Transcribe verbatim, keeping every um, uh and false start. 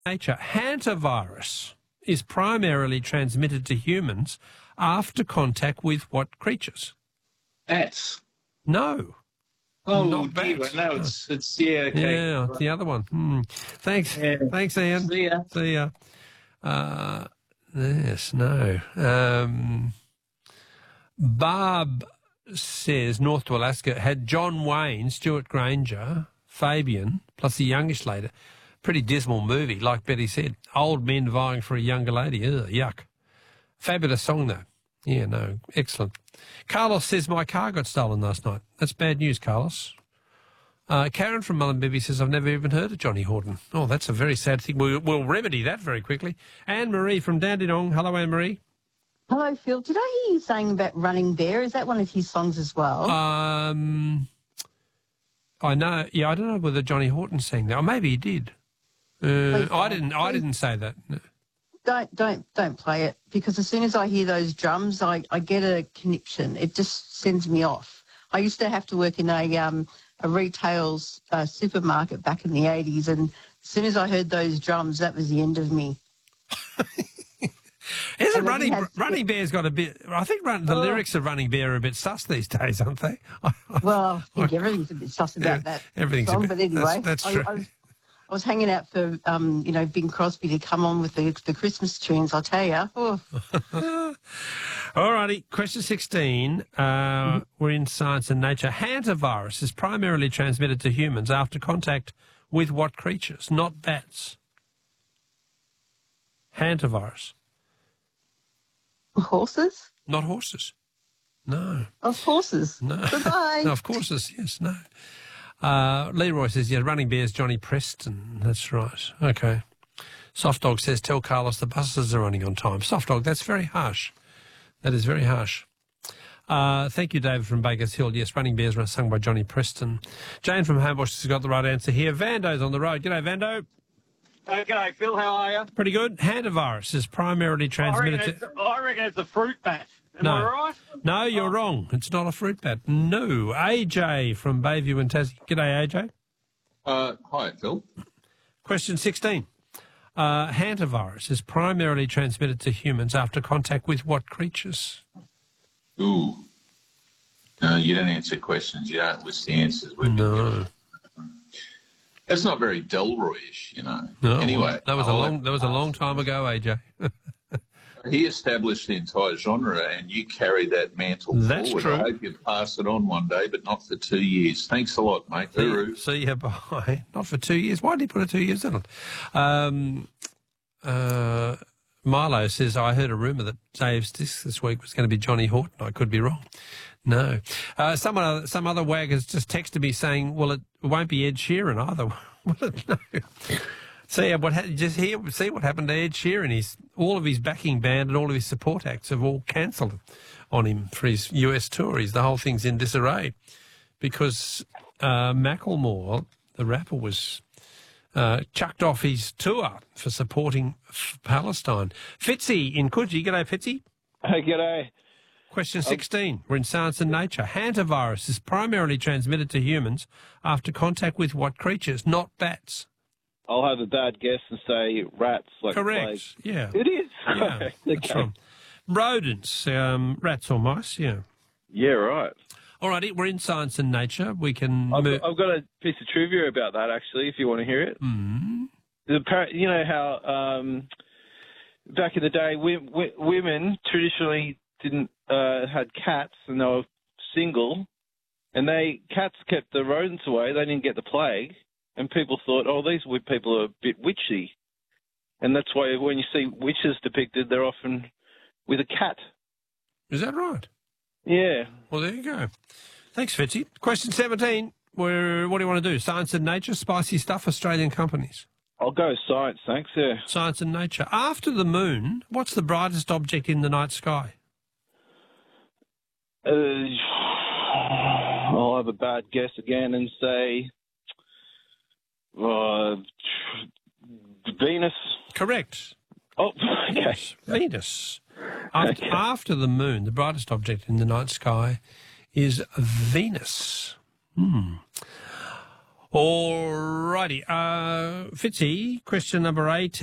nature. Hantavirus is primarily transmitted to humans after contact with what creatures? Bats. No. Oh, Not dear. bats. No, it's, it's, yeah, okay. Yeah, it's the other one. Hmm. Thanks. Yeah. Thanks, Ian. See ya. See ya. Uh, yes, no. Um, Barb says North to Alaska had John Wayne, Stuart Granger, Fabian, plus a youngish later. Pretty dismal movie, like Betty said. Old men vying for a younger lady. Ugh, yuck. Fabulous song, though. Yeah, no, excellent. Carlos says my car got stolen last night. That's bad news, Carlos. Uh, Karen from Mullumbimby says I've never even heard of Johnny Horton. Oh, that's a very sad thing. We'll, we'll remedy that very quickly. Anne-Marie from Dandenong. Hello, Anne-Marie. Hello, Phil. Did I hear you saying about Running Bear? Is that one of his songs as well? Um, I know. Yeah, I don't know whether Johnny Horton sang that. Or maybe he did. Uh, I didn't. I didn't say that. No. Don't don't don't play it, because as soon as I hear those drums, I, I get a conniption. It just sends me off. I used to have to work in a um a retail uh, supermarket back in the eighties, and as soon as I heard those drums, that was the end of me. Isn't Running has, Running Bear's got a bit... I think run, the oh. lyrics of Running Bear are a bit sus these days, aren't they? Well, I think everything's a bit sus about yeah, that everything's song, a bit, but anyway. That's, that's true. I, I, was, I was hanging out for, um, you know, Bing Crosby to come on with the, the Christmas tunes, I'll tell you. Oh. All righty, question sixteen. Uh, mm-hmm. We're in Science and Nature. Hantavirus is primarily transmitted to humans after contact with what creatures? Not bats. Hantavirus. Horses? Not horses. No. Of horses? No. Goodbye. No, of horses, yes, no. Uh, Leroy says, yeah, Running Bear's Johnny Preston. That's right. Okay. Soft Dog says, tell Carlos the buses are running on time. Soft Dog, that's very harsh. That is very harsh. Uh, thank you, David from Bakers Hill. Yes, Running Bears were sung by Johnny Preston. Jane from Homebush has got the right answer here. Vando's on the road. G'day, Vando. Uh, g'day, Phil. How are you? Pretty good. Hantavirus is primarily transmitted I reckon, to... it's, I reckon it's a fruit bat. Am no. I right? No, you're oh. wrong. It's not a fruit bat. No. A J from Bayview and Tassie. G'day, A J. Uh, hi, Phil. Question sixteen. Uh, hantavirus is primarily transmitted to humans after contact with what creatures? Ooh. No, you don't answer questions. You don't list the answers. No. That's not very Delroy-ish, you know. No, anyway, that was I'll a long that was a long time ago, A J. He established the entire genre, and you carry that mantle That's forward. true. I hope you pass it on one day, but not for two years. Thanks a lot, mate. See, see you, bye. Not for two years. Why did he put a two years in it? Um, uh, Milo says, I heard a rumour that Dave's disc this week was going to be Johnny Horton. I could be wrong. No. Uh, someone, some other wag has just texted me saying, well, it won't be Ed Sheeran either. Will it? No. See what just hear see what happened to Ed Sheeran. He's all of his backing band and all of his support acts have all cancelled on him for his U S tour. He's, the whole thing's in disarray because uh, Macklemore, the rapper, was uh, chucked off his tour for supporting f- Palestine. Fitzy in Coogee. G'day, Fitzy. Hey, g'day. Question sixteen. We're in Science and Nature. Hantavirus is primarily transmitted to humans after contact with what creatures? Not bats. I'll have a bad guess and say rats. Like Correct. Plague. Yeah. It is. Yeah. Okay. That's right. Rodents, um, rats or mice. Yeah. Yeah. Right. All righty. We're in Science and Nature. We can. I've, move... I've got a piece of trivia about that actually. If you want to hear it. Mm-hmm. The par- you know how um, back in the day, we, we, women traditionally didn't uh, had cats and they were single, and they cats kept the rodents away. They didn't get the plague. And people thought, oh, these people are a bit witchy. And that's why when you see witches depicted, they're often with a cat. Is that right? Yeah. Well, there you go. Thanks, Fitzy. Question seventeen. Where, what do you want to do? Science and Nature, spicy stuff, Australian companies? I'll go science, thanks, yeah. Science and Nature. After the moon, what's the brightest object in the night sky? Uh, I'll have a bad guess again and say... Uh, Venus. Correct. Oh, okay. Yes, Venus. After, okay. after the moon, the brightest object in the night sky is Venus. Hmm. All righty. Uh, Fitzy, question number eight.